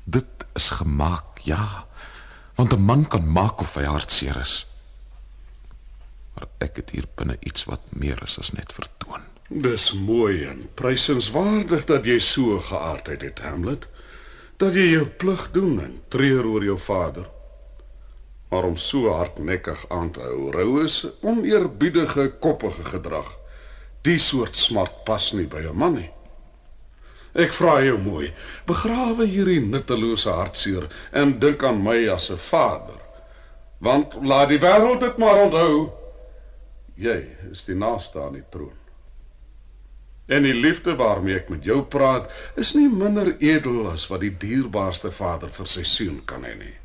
Dit is gemaak, ja, want 'n man kan maak of hy hartseer is. Maar ek het hier binne iets wat meer is as net vertoon. Dis mooi en prysenswaardig dat jy so geaardheid het, Hamlet. Dat jy jou plig doen en treur oor jou vader. Maar om so hardnekkig aan te hou, rou is oneerbiedige, koppige gedrag. Die soort smart pas nie by 'n man nie. Ek vra jou mooi, begrawe hierdie nuttelose hartseer en dink aan my as 'n vader. Want laat die wêreld dit maar onthou, jy is die naaste aan die troon. En die liefde waarmee ek met jou praat, is nie minder edel as wat die dierbaarste vader vir sy seun kan hê nie.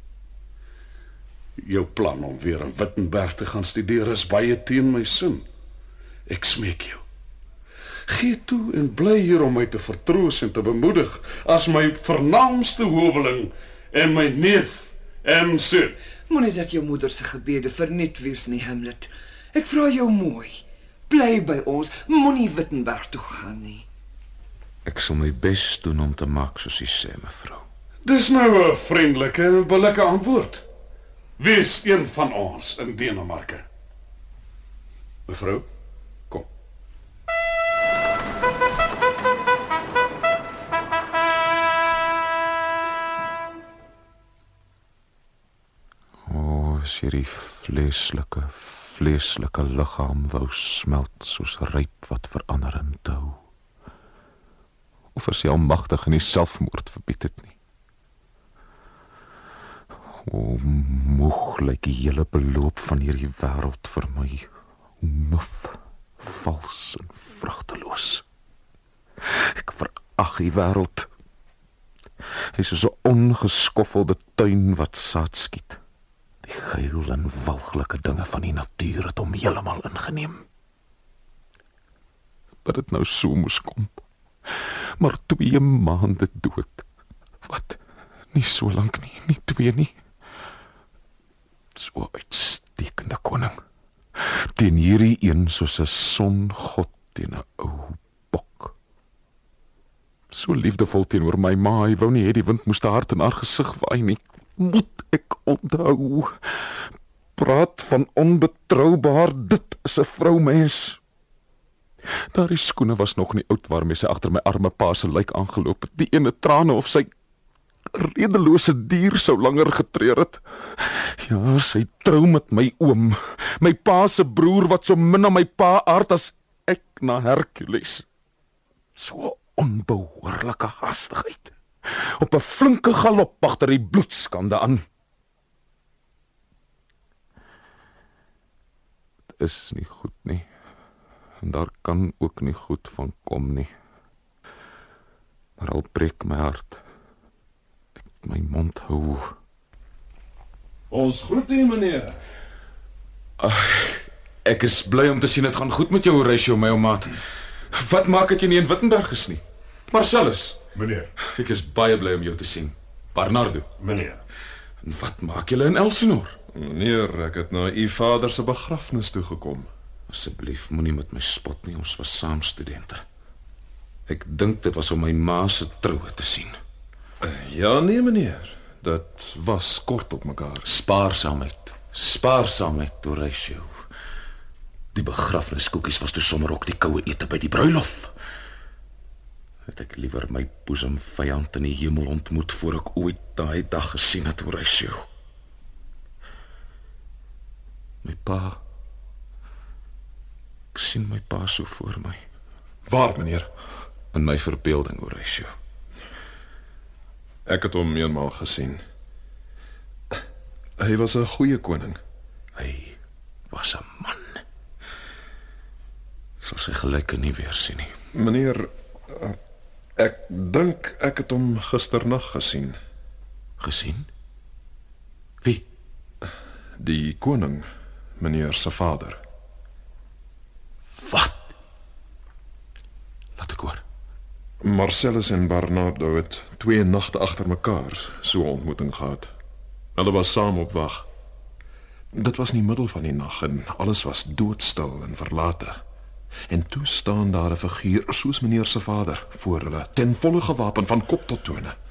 Jou plan om weer in Wittenberg te gaan studeer is baie teen my sin. Ek smeek jou. Gee toe en bly hier om my te vertroos en te bemoedig as my vernaamste howeling en my neef en seun. Moenie dat jou moeder se gebede verniet wees nie, Hamlet. Ek vra jou mooi. Bly by ons, moenie Wittenberg toe gaan nie. Ek sal my bes doen om te maak soos jy sê, mevrou. Dis nou 'n vriendelike en billike antwoord. Wees een van ons in Denemarke. Mevrou, kom. As hierdie vleeslike liggaam wou smelt soos ryp wat verander in dou. Of as hy almagtig in die selfmoord verbied het nie. Moeg lyk die hele beloop van hierdie wêreld vir my. Muf, vals en vrugteloos. Ek verag die wêreld. Hy is soos 'n ongeskoffelde tuin wat saad skiet. Die geil en walglike dinge van die natuur het hom heeltemal ingeneem. Dat dit nou so moes kom. Maar 2 maande dood. Wat? Nie so lank nie, nie 2 nie. So uitstekende koning. Teen hierdie een soos 'n songod teen 'n ou bok. So liefdevol teenoor my ma, hy wou nie hê die wind moes te hard in haar gesig waai nie. Moet ek onthou. Praat van onbetroubaar, dit is 'n vroumens. Daardie skoene was nog nie oud waarmee sy agter my arme pa se lijk aangeloop het. Die ene trane of sy redelose dier sou langer getreur het. Ja, sy trou met my oom, my pa se broer wat so min aan my pa aard as ek na Hercules. So onbehoorlike hastigheid. Op 'n flinke galop agter die bloedskande aan. Dit is nie goed nie. En daar kan ook nie goed van kom nie. Maar al breek my hart. Ek my mond hou. Ons groet u, meneer. Ek is bly om te sien dit gaan goed met jou, Horatio, my ou maat. Wat maak het jy nie in Wittenberg is nie? Marcellus. Meneer. Ek is baie bly om jou te sien. Bernardo. Meneer. En wat maak julle in Elsinore? Meneer, ek het na u vader se begrafnis toe gekom. Asseblief, moenie met my spot nie, ons was saam studente. Ek dink dit was om my ma se troue te sien. Ja, nee, meneer. Dit was kort op mekaar. Spaarsaamheid, Horatio. Die begrafniskoekies was toe sommer ook die koue ete by die bruilof. Het ek liewer my boesemvyand in die hemel ontmoet voor ek ooit daai dag gesien het, Horatio. My pa. Ek sien my pa so voor my. Waar, meneer? In my verbeelding, Horatio. Ek het hom eenmaal gesien. Hy was 'n goeie koning. Hy was 'n man. Ek sal sy gelyke nie weer sien nie. Meneer, ek dink ek het hom gisternag gesien. Gesien? Wie? Die koning, meneer se vader. Wat? Laat ek hoor. Marcellus en Bernardo het 2 nagte agter mekaar so 'n ontmoeting gehad. Hulle was saam op wag. Dit was nie middel van die nag en alles was doodstil en verlate. En toe staan daar 'n figuur soos meneer se vader voor hulle, ten volle gewapen van kop tot tone.